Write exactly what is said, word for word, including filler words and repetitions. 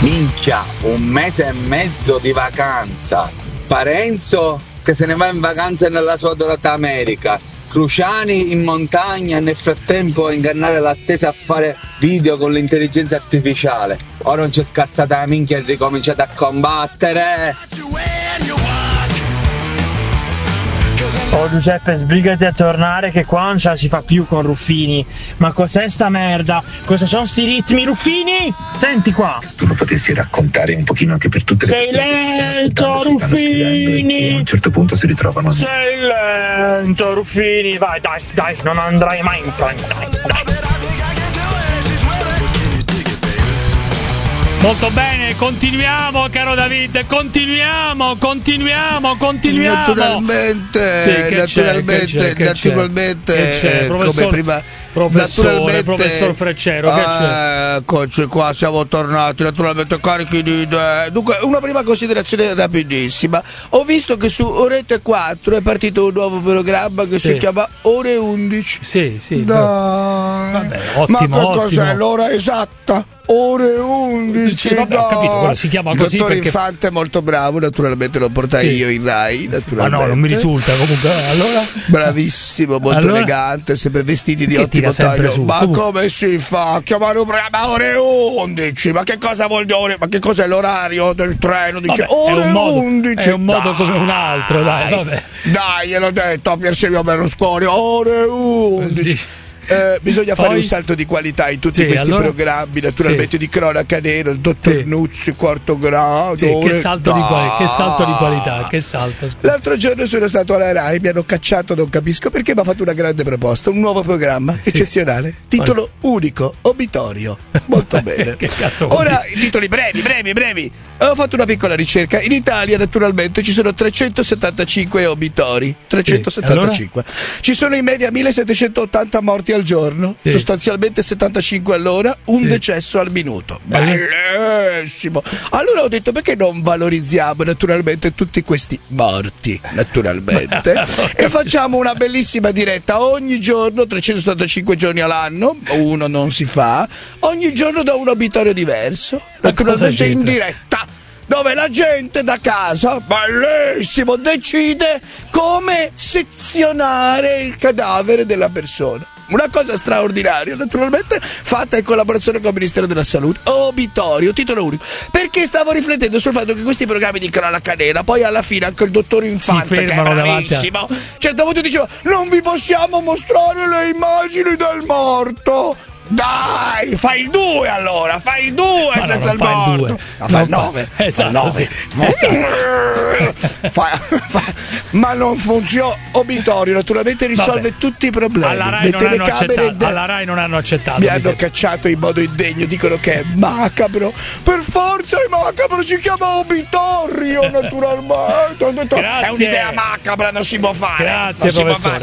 Minchia, un mese e mezzo di vacanza. Parenzo che se ne va in vacanza nella sua adorata America. Cruciani in montagna e nel frattempo a ingannare l'attesa a fare video con l'intelligenza artificiale. Ora non c'è scassata la minchia e ricominciate a combattere. Oh Giuseppe, sbrigati a tornare che qua non ce la si fa più con Ruffini. Ma cos'è sta merda? Cosa sono sti ritmi, Ruffini? Senti qua. Tu lo potessi raccontare un pochino anche per tutte le Sei lento, Ruffini! A un certo punto si ritrovano. Sei lento, Ruffini! Vai, dai, dai, non andrai mai in fretta, dai, dai. Molto bene, continuiamo caro David, continuiamo, continuiamo, continuiamo. Naturalmente, sì, che naturalmente, c'è, che naturalmente, c'è, che c'è? come prima. Professore, professor Freccero, che c'è? Eccoci qua, siamo tornati naturalmente carichi di idee. Dunque, una prima considerazione rapidissima. Ho visto che su Rete quattro è partito un nuovo programma che sì. si chiama Ore undici. Sì, sì. Dai. Vabbè, ottimo, ma che ottimo. cos'è l'ora esatta? Ore undici. Vabbè, ho capito, quello si chiama il così dottor perché... Infante è molto bravo, naturalmente lo portai sì. io in Rai, naturalmente. Ma no, non mi risulta comunque. Allora? Bravissimo, molto allora? elegante, sempre vestiti di che ottimo taglio. Su. Ma comunque... come si fa a chiamare un programma ore undici? Ma che cosa vuol dire? Ma che cos'è l'orario del treno? Dice vabbè, ore è un modo, undici. È un modo dai, come un altro, dai, vabbè. Dai, gliel'ho detto a Pier Silvio Berlusconi, ore undici. Eh, bisogna fare Poi, un salto di qualità in tutti sì, questi allora, programmi, naturalmente sì. di cronaca nera, il dottor sì. Nuzzi, quarto grado. Sì, che, salto di quali- che salto di qualità, che salto. Scusa. L'altro giorno sono stato alla Rai, mi hanno cacciato, non capisco perché, mi ha fatto una grande proposta, un nuovo programma sì. eccezionale, titolo Poi. unico, obitorio. Molto bene. Che cazzo Ora i titoli brevi, brevi, brevi. Ho fatto una piccola ricerca. In Italia, naturalmente, ci sono trecentosettantacinque obitori. trecentosettantacinque. Sì. Allora? Ci sono in media millesettecentottanta morti al giorno, sì. sostanzialmente settantacinque all'ora, un sì. decesso al minuto. Bellissimo. Allora ho detto perché non valorizziamo naturalmente tutti questi morti, naturalmente, e facciamo una bellissima diretta ogni giorno, trecentosettantacinque giorni all'anno, uno non si fa, ogni giorno da un obitorio diverso, naturalmente in diretta, dove la gente da casa, bellissimo, decide come sezionare il cadavere della persona. Una cosa straordinaria, naturalmente, fatta in collaborazione con il Ministero della Salute. Obitorio, titolo unico. Perché stavo riflettendo sul fatto che questi programmi di cronaca nera, poi alla fine anche il dottor Infante, che è bravissimo, a... certe volte diceva non vi possiamo mostrare le immagini del morto. Dai, fai il due allora, fai il due no, senza il morto. Il no, fai il nove. Esatto, sì. fa, fa, ma non funziona. Obitorio naturalmente risolve Vabbè. tutti i problemi. Alla Rai, Le telecamere de... alla Rai non hanno accettato. Mi hanno cacciato in modo indegno, dicono che è macabro. Per forza è macabro, si chiama obitorio naturalmente. Ho detto, è un'idea macabra, non si può fare. Grazie, non professore. Si può fare.